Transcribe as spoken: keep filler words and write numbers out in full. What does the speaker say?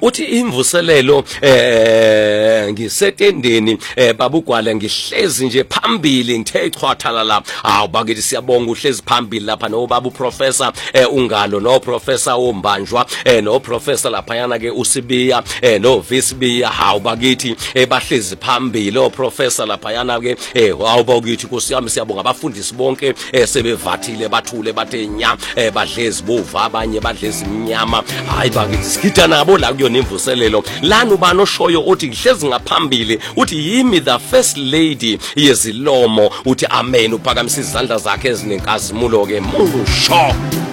uthi imvuselelo eh ngisetendeni eh babugwala ngihlezi nje phambili ngithe chwathala la awu bakithi siyabonga uhlezi phambili lapha no baba uprofessor eh ungalo no professor ombanjwa eh no professor lapha yana ke usibiya eh no visibiya hawu bakithi eh bahlezi phambili o professor lapha yana ke eh hawu bakithi kusiyami siyabonga abafundisi bonke eh sebevathile bathule bathe nya eh badlezi bova abanye badlezi mnyama hayi bakithi sigida nabo la kuyona imvuselelo lana ubani oshoyo uthi ngihlezi ngaphambili uthi yimi the first lady yezilomo uthi amen uphakamisa izandla zakhe ezinenkazimulo ke musho